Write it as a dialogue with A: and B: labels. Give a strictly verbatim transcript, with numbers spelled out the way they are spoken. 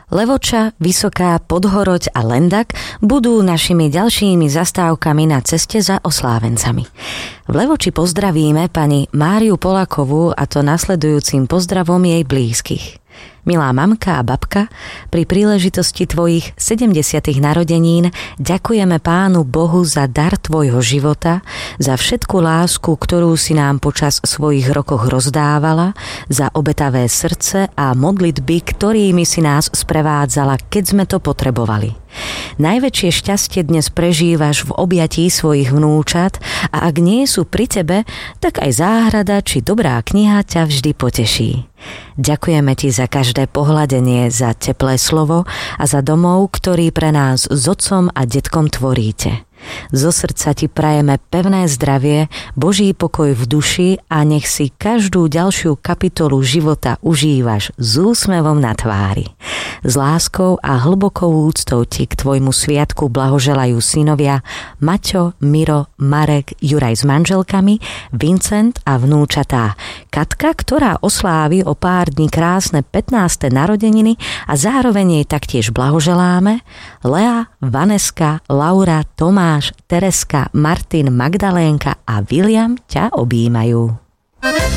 A: Levoča, Vysoká, Podhoroď a Lendak budú našimi ďalšími zastávkami na ceste za oslávencami. V Levoči pozdravíme pani Máriu Polákovú, a to nasledujúcim pozdravom jej blízkych. Milá mamka a babka, pri príležitosti tvojich sedemdesiatych narodenín ďakujeme Pánu Bohu za dar tvojho života, za všetku lásku, ktorú si nám počas svojich rokoch rozdávala, za obetavé srdce a modlitby, ktorými si nás sprevádzala, keď sme to potrebovali. Najväčšie šťastie dnes prežívaš v objatí svojich vnúčat a ak nie sú pri tebe, tak aj záhrada či dobrá kniha ťa vždy poteší. Ďakujeme ti za každé pohľadenie, za teplé slovo a za domov, ktorý pre nás s otcom a detkom tvoríte. Zo srdca ti prajeme pevné zdravie, Boží pokoj v duši a nech si každú ďalšiu kapitolu života užívaš s úsmevom na tvári. S láskou a hlbokou úctou ti k tvojmu sviatku blahoželajú synovia Maťo, Miro, Marek, Juraj s manželkami, Vincent a vnúčatá Katka, ktorá oslávi o pár dní krásne pätnáste narodeniny a zároveň jej taktiež blahoželáme. Lea, Vaneska, Laura, Tomáš, Tereska, Martin, Magdalénka a William ťa objímajú.